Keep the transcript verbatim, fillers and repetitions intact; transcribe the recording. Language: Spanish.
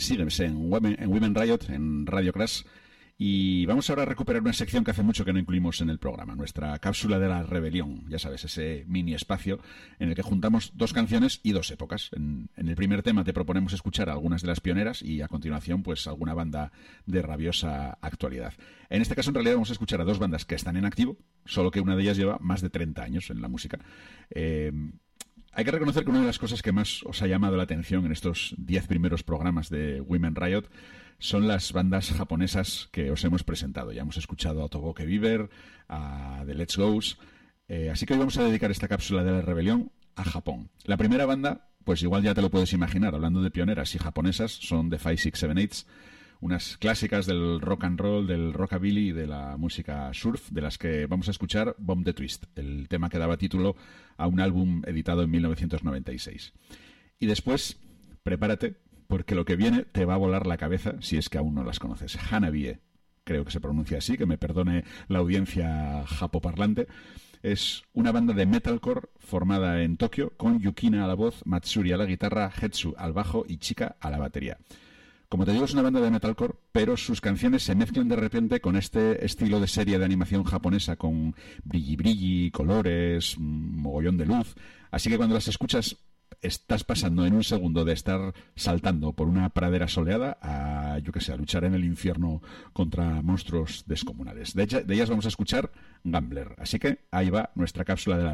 Síguense en Women, en Women Riot, en Radio Crash. Y vamos ahora a recuperar una sección que hace mucho que no incluimos en el programa, nuestra cápsula de la rebelión, ya sabes, ese mini espacio en el que juntamos dos canciones y dos épocas. En, en el primer tema te proponemos escuchar algunas de las pioneras y a continuación pues alguna banda de rabiosa actualidad. En este caso en realidad vamos a escuchar a dos bandas que están en activo, solo que una de ellas lleva más de treinta años en la música. Eh, Hay que reconocer que una de las cosas que más os ha llamado la atención en estos diez primeros programas de Women Riot son las bandas japonesas que os hemos presentado. Ya hemos escuchado a Toboke Viver, a The Let's Goes, eh, así que hoy vamos a dedicar esta cápsula de la rebelión a Japón. La primera banda, pues igual ya te lo puedes imaginar, hablando de pioneras y japonesas, son The Five, Six, Seven, Eight, unas clásicas del rock and roll, del rockabilly y de la música surf, de las que vamos a escuchar Bomb the Twist, el tema que daba título a un álbum editado en mil novecientos noventa y seis. Y después, prepárate, porque lo que viene te va a volar la cabeza si es que aún no las conoces. Hanabiye, creo que se pronuncia así, que me perdone la audiencia japoparlante. Es una banda de metalcore formada en Tokio con Yukina a la voz, Matsuri a la guitarra, Hetsu al bajo y Chika a la batería. Como te digo, es una banda de metalcore, pero sus canciones se mezclan de repente con este estilo de serie de animación japonesa con brilli brilli, colores, mogollón de luz. Así que cuando las escuchas estás pasando en un segundo de estar saltando por una pradera soleada a, yo que sé, a luchar en el infierno contra monstruos descomunales. De, ella, de ellas vamos a escuchar Gambler. Así que ahí va nuestra cápsula de la